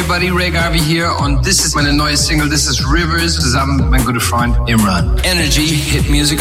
everybody, Ray Garvey hier und this ist meine neue Single, this is Rivers, zusammen mit meinem guten Freund Imran. Energy Hit Music